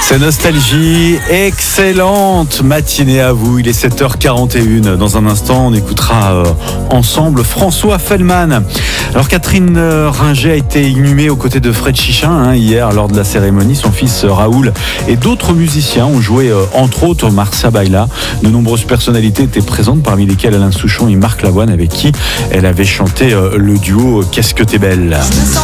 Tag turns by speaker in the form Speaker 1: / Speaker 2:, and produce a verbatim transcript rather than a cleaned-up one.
Speaker 1: C'est Nostalgie, excellente matinée à vous, il est sept heures quarante et une. Dans un instant, on écoutera euh, ensemble François Fellman. Alors Catherine euh, Ringer a été inhumée aux côtés de Fred Chichin hein, hier lors de la cérémonie. Son fils euh, Raoul et d'autres musiciens ont joué euh, entre autres Marcia Baila. De nombreuses personnalités étaient présentes, parmi lesquelles Alain Souchon et Marc Lavoine, avec qui elle avait chanté euh, le duo Qu'est-ce que t'es belle.
Speaker 2: Je me sens